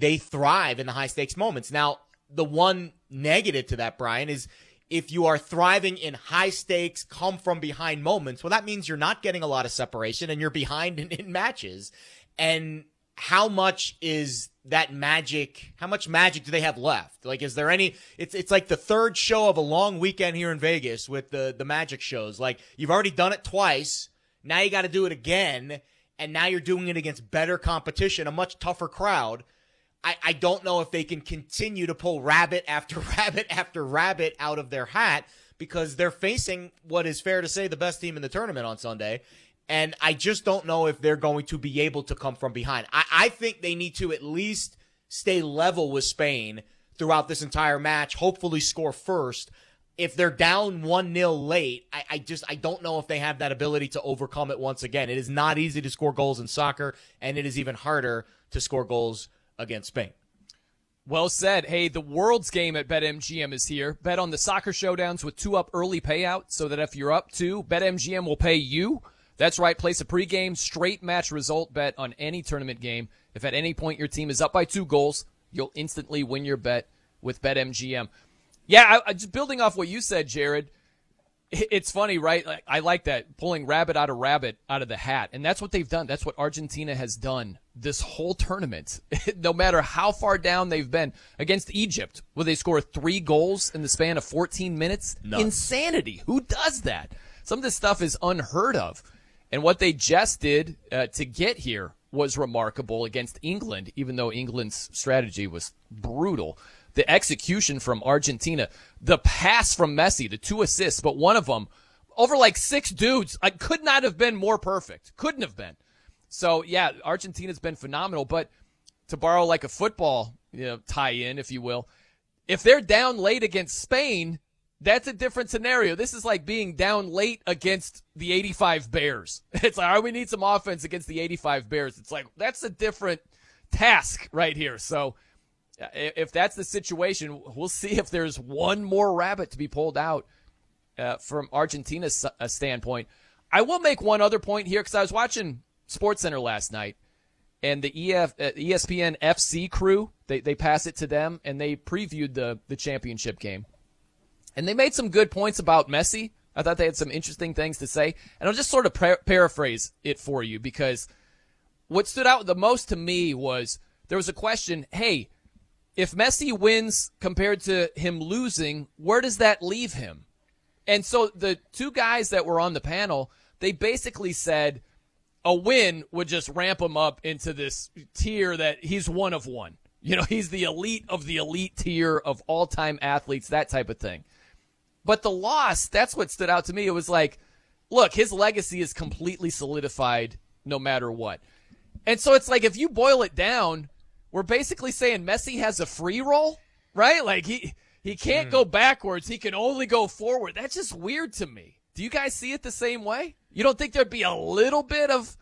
they thrive in the high-stakes moments. Now, the one negative to that, Brian, is if you are thriving in high-stakes, come-from-behind moments, well, that means you're not getting a lot of separation and you're behind in matches. And how much is that magic? How much magic do they have left? Like, is there any? It's like the third show of a long weekend here in Vegas with the magic shows. Like, you've already done it twice. Now you got to do it again, and now you're doing it against better competition, a much tougher crowd. I don't know if they can continue to pull rabbit after rabbit after rabbit out of their hat, because they're facing what is fair to say the best team in the tournament on Sunday. And I just don't know if they're going to be able to come from behind. I think they need to at least stay level with Spain throughout this entire match, hopefully score first. If they're down 1-0 late, I don't know if they have that ability to overcome it once again. It is not easy to score goals in soccer, and it is even harder to score goals against Spain. Well said. Hey, the World's Game at BetMGM is here. Bet on the soccer showdowns with 2-up early payout so that if you're up 2, BetMGM will pay you. That's right. Place a pregame straight match result bet on any tournament game. If at any point your team is up by 2 goals, you'll instantly win your bet with BetMGM. Yeah, just building off what you said, Jared, it's funny, right? I like that, pulling rabbit out of the hat. And that's what they've done. That's what Argentina has done this whole tournament. No matter how far down they've been. Against Egypt, where they score 3 goals in the span of 14 minutes. Nuts. Insanity. Who does that? Some of this stuff is unheard of. And what they just did to get here was remarkable against England, even though England's strategy was brutal. The execution from Argentina, the pass from Messi, the 2 assists, but one of them over like 6 dudes, could not have been more perfect. Couldn't have been. So, yeah, Argentina's been phenomenal. But to borrow like a football tie-in, if you will, if they're down late against Spain, that's a different scenario. This is like being down late against the 85 Bears. It's like, all right, we need some offense against the 85 Bears. It's like, that's a different task right here. So if that's the situation, we'll see if there's one more rabbit to be pulled out from Argentina's standpoint. I will make one other point here because I was watching SportsCenter last night, and the ESPN FC crew, they pass it to them, and they previewed the championship game. And they made some good points about Messi. I thought they had some interesting things to say. And I'll just sort of paraphrase it for you, because what stood out the most to me was there was a question, hey, if Messi wins compared to him losing, where does that leave him? And so the 2 guys that were on the panel, they basically said a win would just ramp him up into this tier that he's one of one. He's the elite of the elite tier of all-time athletes, that type of thing. But the loss, that's what stood out to me. It was like, look, his legacy is completely solidified no matter what. And so it's like, if you boil it down, we're basically saying Messi has a free roll, right? Like he can't go backwards. He can only go forward. That's just weird to me. Do you guys see it the same way? You don't think there'd be a little bit of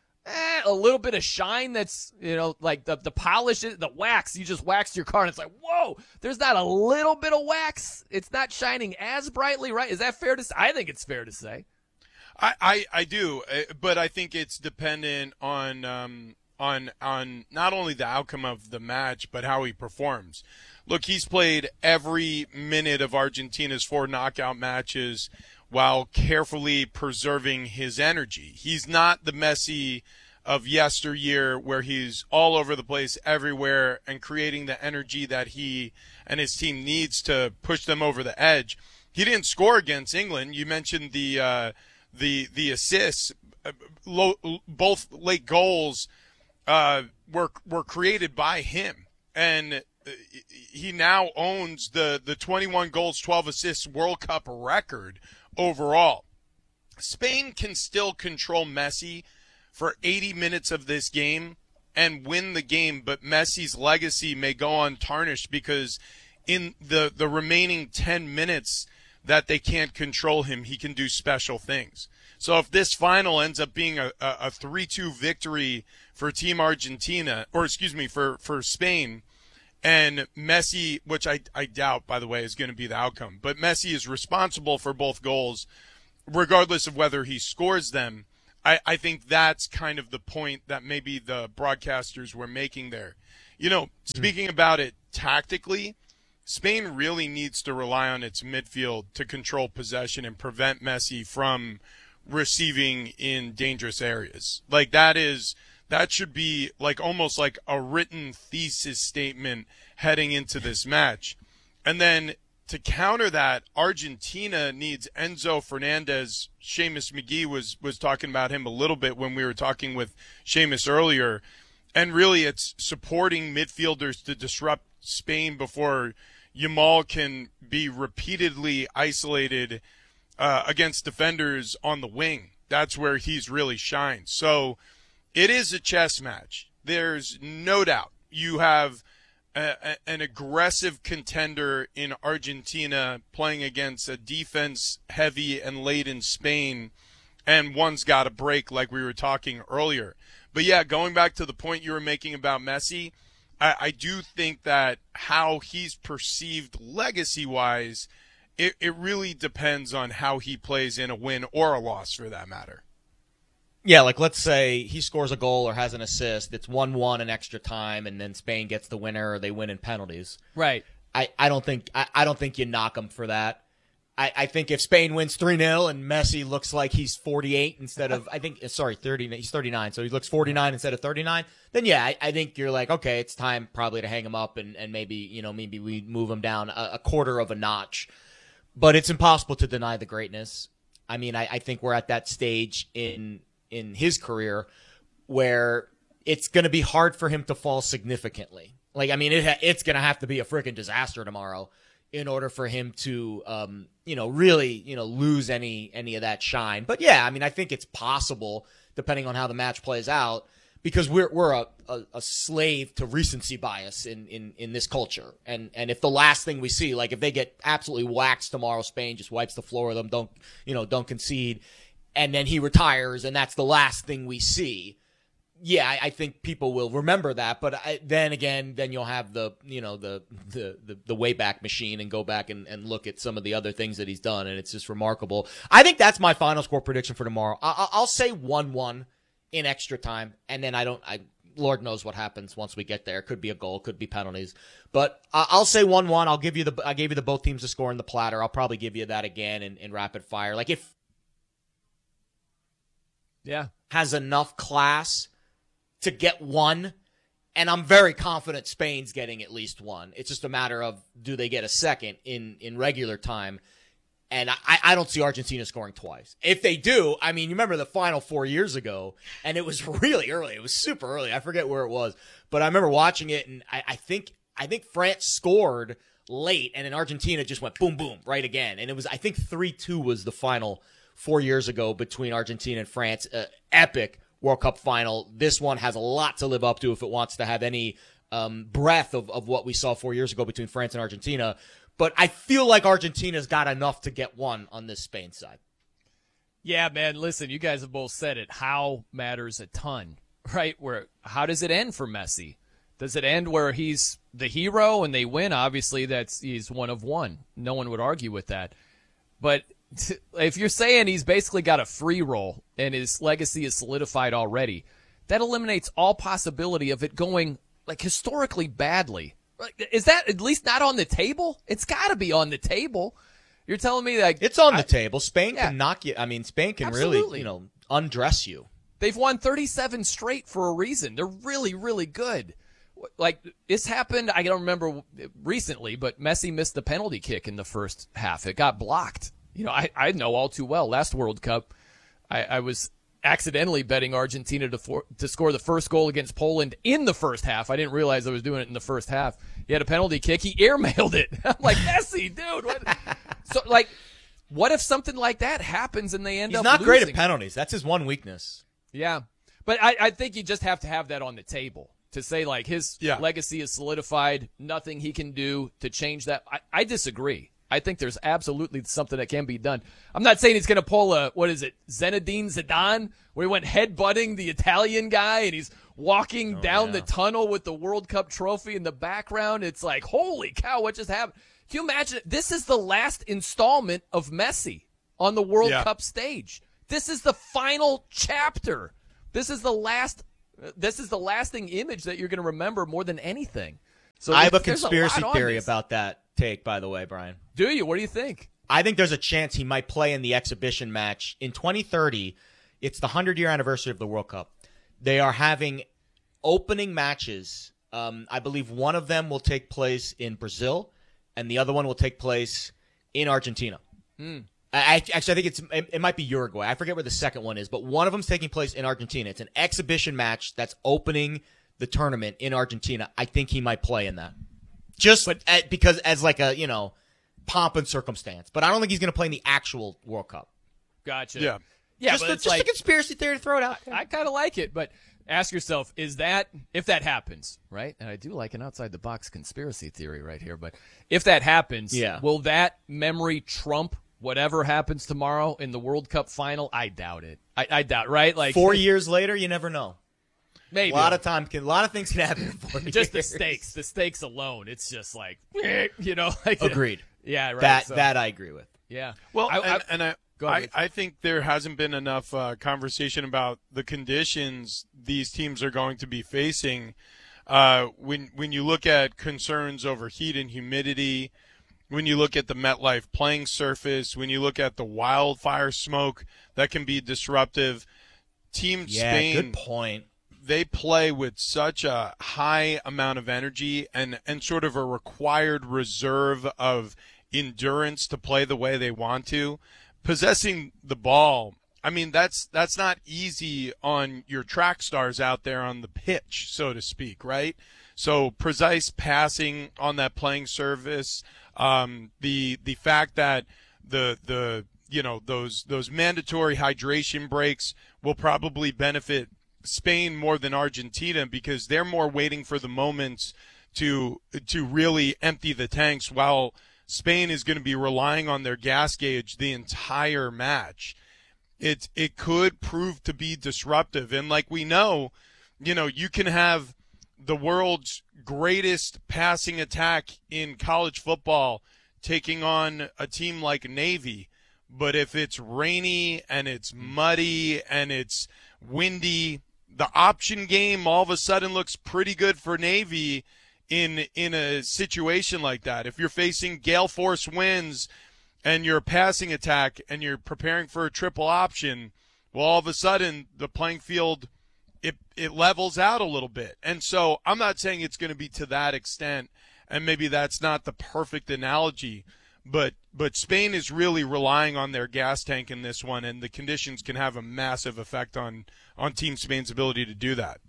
shine that's, like the polish, the wax, you just waxed your car and it's like, whoa, there's not a little bit of wax. It's not shining as brightly, right? Is that fair to say? I think it's fair to say. I do, but I think it's dependent on not only the outcome of the match, but how he performs. Look, he's played every minute of Argentina's 4 knockout matches while carefully preserving his energy. He's not the Messi of yesteryear where he's all over the place everywhere and creating the energy that he and his team needs to push them over the edge. He didn't score against England. You mentioned the assists. Both late goals were created by him, and he now owns the 21 goals, 12 assists World Cup record overall. Spain can still control Messi for 80 minutes of this game and win the game, but Messi's legacy may go untarnished because in the remaining 10 minutes that they can't control him, he can do special things. So if this final ends up being a 3-2 victory for Team Argentina, or excuse me, for Spain, and Messi, which I doubt, by the way, is going to be the outcome, but Messi is responsible for both goals, regardless of whether he scores them, I think that's kind of the point that maybe the broadcasters were making there. Speaking about it tactically, Spain really needs to rely on its midfield to control possession and prevent Messi from receiving in dangerous areas. Like that should be like almost like a written thesis statement heading into this match. And then to counter that, Argentina needs Enzo Fernandez. Seamus McGee was talking about him a little bit when we were talking with Seamus earlier. And really it's supporting midfielders to disrupt Spain before Yamal can be repeatedly isolated against defenders on the wing. That's where he's really shined. So it is a chess match. There's no doubt. You have an aggressive contender in Argentina playing against a defense-heavy and laden Spain, and one's got to break like we were talking earlier. But, yeah, going back to the point you were making about Messi, I do think that how he's perceived legacy-wise, it really depends on how he plays in a win or a loss for that matter. Yeah, like let's say he scores a goal or has an assist. It's 1-1 in extra time, and then Spain gets the winner or they win in penalties. Right. I don't think you knock him for that. I think if Spain wins 3-0 and Messi looks like he's 48 instead of 30, he's 39, so he looks 49 instead of 39, then yeah, I think you're like, okay, it's time probably to hang him up and maybe we move him down a quarter of a notch. But it's impossible to deny the greatness. I mean, I think we're at that stage in his career where it's going to be hard for him to fall significantly. Like, I mean, it's going to have to be a freaking disaster tomorrow in order for him to, really, lose any of that shine. But yeah, I mean, I think it's possible depending on how the match plays out, because we're a slave to recency bias in this culture. And if the last thing we see, like if they get absolutely waxed tomorrow, Spain just wipes the floor with them, don't concede, and then he retires, and that's the last thing we see. Yeah, I think people will remember that, but then you'll have the Wayback Machine and go back and look at some of the other things that he's done, and it's just remarkable. I think that's my final score prediction for tomorrow. I'll say 1-1 in extra time, and then Lord knows what happens once we get there. Could be a goal, could be penalties, but I'll say 1-1. I gave you the both teams to score in the platter. I'll probably give you that again in rapid fire. Like if has enough class to get one, and I'm very confident Spain's getting at least one. It's just a matter of, do they get a second in regular time? And I don't see Argentina scoring twice. If they do, I mean, you remember the final 4 years ago, and it was really early. It was super early. I forget where it was, but I remember watching it, and I think France scored late, and then Argentina just went boom, boom, right again. And it was, I think 3-2 was the final 4 years ago between Argentina and France. Epic World Cup final. This one has a lot to live up to if it wants to have any breath of what we saw 4 years ago between France and Argentina. But I feel like Argentina's got enough to get one on this Spain side. Yeah, man, listen, you guys have both said it. How matters a ton, right? How does it end for Messi? Does it end where he's the hero and they win? Obviously, he's one of one. No one would argue with that. But if you're saying he's basically got a free roll and his legacy is solidified already, that eliminates all possibility of it going like historically badly. Is that at least not on the table? It's got to be on the table. You're telling me that it's on the table. Spain can knock you. I mean, Spain can really, undress you. They've won 37 straight for a reason. They're really, really good. Like, this happened, I don't remember recently, but Messi missed the penalty kick in the first half. It got blocked. I know all too well. Last World Cup, I was accidentally betting Argentina to score the first goal against Poland in the first half. I didn't realize I was doing it in the first half. He had a penalty kick. He airmailed it. I'm like, Messi, dude. What? So, what if something like that happens and they end up losing? He's not great at penalties. That's his one weakness. Yeah. But I think you just have to have that on the table to say, like, his legacy is solidified, nothing he can do to change that. I disagree. I think there's absolutely something that can be done. I'm not saying he's going to pull Zinedine Zidane, where he went headbutting the Italian guy and he's walking down the tunnel with the World Cup trophy in the background. It's like, holy cow, what just happened? Can you imagine? This is the last installment of Messi on the World Cup stage. This is the final chapter. This is the last This is the lasting image that you're going to remember more than anything. So I have a there's conspiracy lot on theory this. about that take, by the way, Brian. Do you? What do you think? I think there's a chance he might play in the exhibition match. In 2030, it's the 100-year anniversary of the World Cup. They are having opening matches. I believe one of them will take place in Brazil, and the other one will take place in Argentina. I think it might be Uruguay. I forget where the second one is, but one of them's taking place in Argentina. It's an exhibition match that's opening the tournament in Argentina. I think he might play in that. Because as like a, pomp and circumstance. But I don't think he's going to play in the actual World Cup. Gotcha. Yeah. Yeah, just a conspiracy theory to throw it out there. I kind of like it, but ask yourself, if that happens, right? And I do like an outside-the-box conspiracy theory right here, but if that happens, will that memory trump whatever happens tomorrow in the World Cup final? I doubt it. I doubt, right? Like 4 years later, you never know. Maybe. A lot of things can happen in 4 years. Just the stakes alone. It's just like, like agreed. Yeah, right. That I agree with. Yeah. Well, I think there hasn't been enough conversation about the conditions these teams are going to be facing. When you look at concerns over heat and humidity, when you look at the MetLife playing surface, when you look at the wildfire smoke that can be disruptive, Team Spain, good point. They play with such a high amount of energy and sort of a required reserve of endurance to play the way they want to. Possessing the ball, I mean, that's not easy on your track stars out there on the pitch, so to speak, right? So precise passing on that playing surface, the fact that those mandatory hydration breaks will probably benefit Spain more than Argentina because they're more waiting for the moments to really empty the tanks, while Spain is going to be relying on their gas gauge the entire match. It could prove to be disruptive, and like we know, you can have the world's greatest passing attack in college football taking on a team like Navy, but if it's rainy and it's muddy and it's windy, the option game all of a sudden looks pretty good for Navy in a situation like that. If you're facing gale force winds and you're a passing attack and you're preparing for a triple option, well, all of a sudden the playing field, it levels out a little bit. And so I'm not saying it's going to be to that extent, and maybe that's not the perfect analogy, but Spain is really relying on their gas tank in this one, and the conditions can have a massive effect on Team Spain's ability to do that.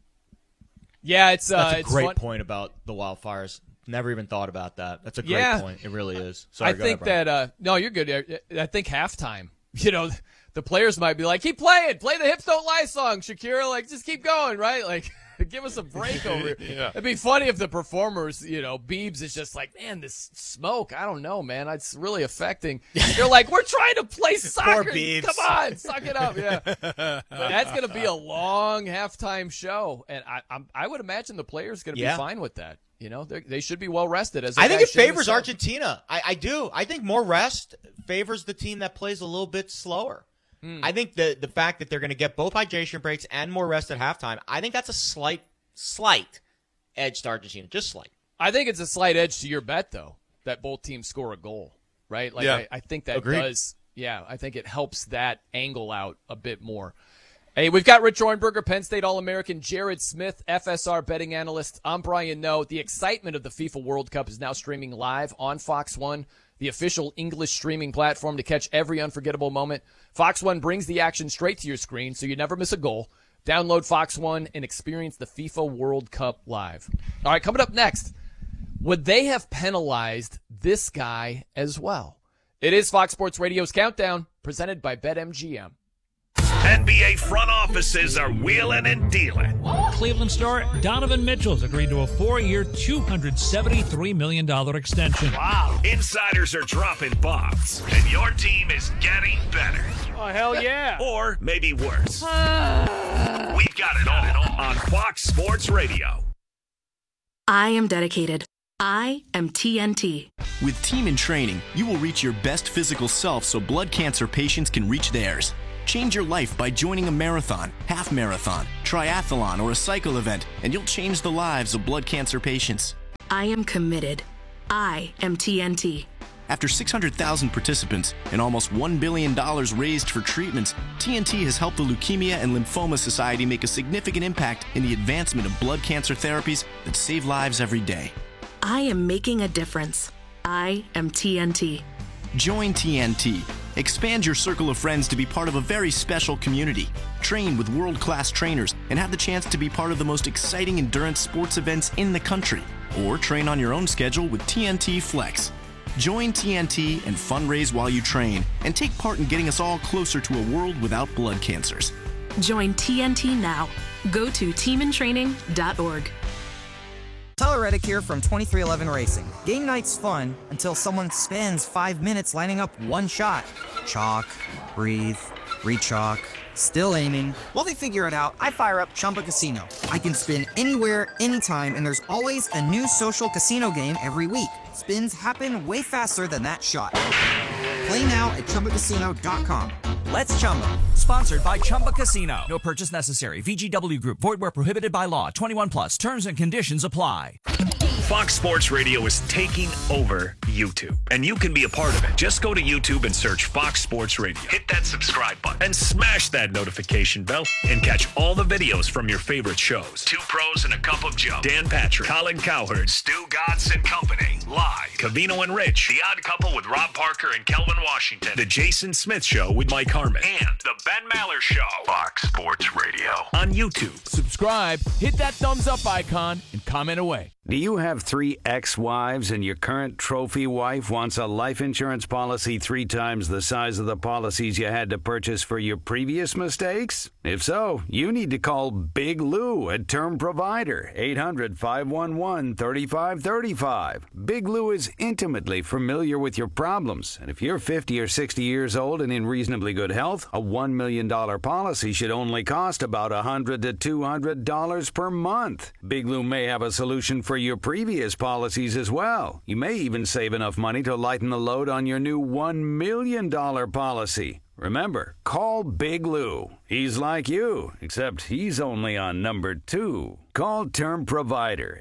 Yeah, that's a it's great fun. point about the wildfires. Never even thought about that. That's a great point. It really is. Sorry, I think that no, you're good. I think halftime, the players might be like, keep playing, play the Hips Don't Lie song, Shakira, like just keep going, right? Like give us a break over. Yeah. It'd be funny if the performers, Biebs is just like, man, this smoke, I don't know, man, it's really affecting. They're like, we're trying to play soccer. Poor Biebs. Come on, suck it up, yeah. But that's gonna be a long halftime show, and I would imagine the players gonna be fine with that. They should be well rested. I think it favors Argentina. I do. I think more rest favors the team that plays a little bit slower. I think the fact that they're going to get both hydration breaks and more rest at halftime, I think that's a slight edge to Argentina. Just slight. I think it's a slight edge to your bet, though, that both teams score a goal, right? Like yeah. I think that Agreed. does. Yeah, I think it helps that angle out a bit more. Hey, we've got Rich Orenberger, Penn State All-American, Jared Smith, FSR betting analyst. I'm Brian Noe. The excitement of the FIFA World Cup is now streaming live on Fox One, the official English streaming platform to catch every unforgettable moment. Fox One brings the action straight to your screen so you never miss a goal. Download Fox One and experience the FIFA World Cup live. All right, coming up next, would they have penalized this guy as well? It is Fox Sports Radio's Countdown, presented by BetMGM. NBA front offices are wheeling and dealing. Cleveland star Donovan Mitchell's agreed to a 4-year, $273 million extension. Wow. Insiders are dropping bombs, and your team is getting better. Oh, hell yeah. Or maybe worse. We've got it all on Fox Sports Radio. I am dedicated. I am TNT. With Team in Training, you will reach your best physical self so blood cancer patients can reach theirs. Change your life by joining a marathon, half marathon, triathlon, or a cycle event, and you'll change the lives of blood cancer patients. I am committed. I am TNT. After 600,000 participants and almost $1 billion raised for treatments, TNT has helped the Leukemia and Lymphoma Society make a significant impact in the advancement of blood cancer therapies that save lives every day. I am making a difference. I am TNT. Join TNT. Expand your circle of friends to be part of a very special community. Train with world-class trainers and have the chance to be part of the most exciting endurance sports events in the country. Or train on your own schedule with TNT Flex. Join TNT and fundraise while you train and take part in getting us all closer to a world without blood cancers. Join TNT now. Go to teamintraining.org. Tyler Reddick here from 2311 Racing. Game night's fun until someone spends 5 minutes lining up one shot. Chalk, breathe, re-chalk, still aiming. While they figure it out, I fire up Chumba Casino. I can spin anywhere, anytime, and there's always a new social casino game every week. Spins happen way faster than that shot. Play now at ChumbaCasino.com. Let's Chumba. Sponsored by Chumba Casino. No purchase necessary. VGW Group. Void where prohibited by law. 21 plus. Terms and conditions apply. Fox Sports Radio is taking over YouTube, and you can be a part of it. Just go to YouTube and search Fox Sports Radio. Hit that subscribe button and smash that notification bell and catch all the videos from your favorite shows. Two Pros and a Cup of Joe. Dan Patrick, Colin Cowherd, Stu Gatz and Company. Live. Covino and Rich. The Odd Couple with Rob Parker and Kelvin Washington. The Jason Smith Show with Mike Harmon. And The Ben Maller Show. Fox Sports Radio on YouTube. Subscribe, hit that thumbs up icon, and comment away. Do you have 3 ex-wives and your current trophy wife wants a life insurance policy 3 times the size of the policies you had to purchase for your previous mistakes? If so, you need to call Big Lou at Term Provider, 800-511-3535. Big Lou is intimately familiar with your problems, and if you're 50 or 60 years old and in reasonably good health, a $1 million policy should only cost about $100 to $200 per month. Big Lou may have a solution for your previous policies as well. You may even save enough money to lighten the load on your new $1 million policy. Remember, call Big Lou. He's like you, except he's only on number 2. Call Term Provider,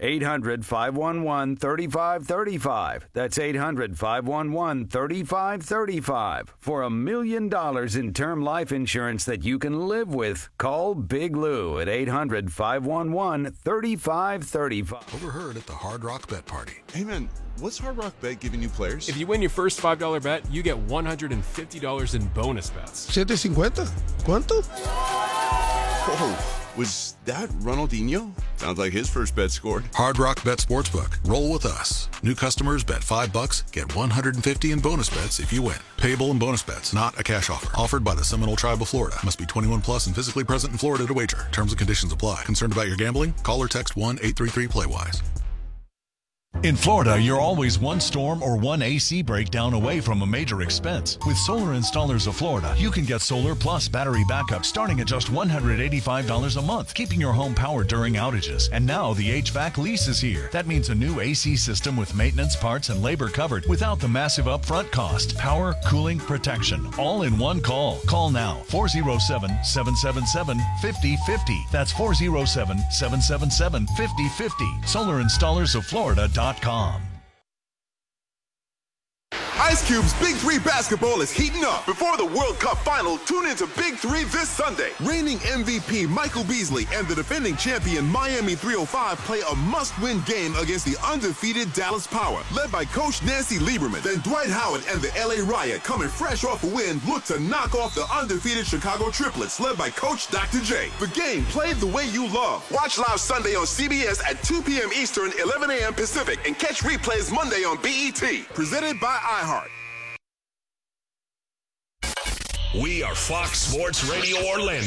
800-511-3535. That's 800-511-3535. For $1 million in term life insurance that you can live with, call Big Lou at 800-511-3535. Overheard at the Hard Rock Bet Party. Hey man, what's Hard Rock Bet giving you players? If you win your first $5 bet, you get $150 in bonus bets. $750? ¿Cuánto? Oh, was that Ronaldinho? Sounds like his first bet scored. Hard Rock Bet Sportsbook. Roll with us. New customers bet $5, get $150 in bonus bets if you win. Payable in bonus bets, not a cash offer. Offered by the Seminole Tribe of Florida. Must be 21 plus and physically present in Florida to wager. Terms and conditions apply. Concerned about your gambling? Call or text 1-833-PLAY-WISE. In Florida, you're always one storm or one AC breakdown away from a major expense. With Solar Installers of Florida, you can get solar plus battery backup starting at just $185 a month, keeping your home powered during outages. And now the HVAC lease is here. That means a new AC system with maintenance, parts, and labor covered without the massive upfront cost. Power, cooling, protection, all in one call. Call now, 407-777-5050. That's 407-777-5050. SolarInstallersOfFlorida.com. Ice Cube's Big 3 basketball is heating up. Before the World Cup final, tune into Big 3 this Sunday. Reigning MVP Michael Beasley and the defending champion Miami 305 play a must-win game against the undefeated Dallas Power, led by Coach Nancy Lieberman. Then Dwight Howard and the LA Riot, coming fresh off a win, look to knock off the undefeated Chicago Triplets, led by Coach Dr. J. The game played the way you love. Watch live Sunday on CBS at 2 p.m. Eastern, 11 a.m. Pacific, and catch replays Monday on BET. Presented by iHeart. We are Fox Sports Radio Orlando.